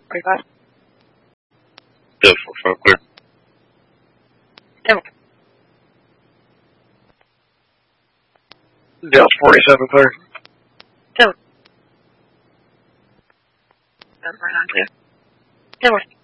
45. Still for clear. Denver. Dallas 47 clear. Denver. Denver 9 clear. Denver.